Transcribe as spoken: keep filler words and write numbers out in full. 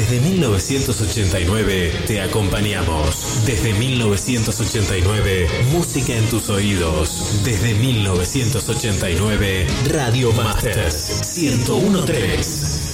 Desde mil novecientos ochenta y nueve te acompañamos. Desde mil novecientos ochenta y nueve, música en tus oídos. Desde mil novecientos ochenta y nueve, Radio Masters ciento uno punto tres.